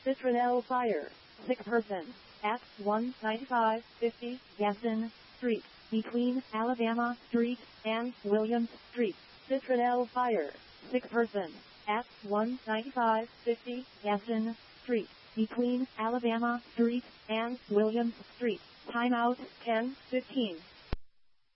Citronelle Fire. Sick person. At 19550 Gaston Street, between Alabama Street and Williams Street. Citronelle Fire. Sick person. At 19550 Gaston Street, between Alabama Street and Williams Street. Timeout 10:15.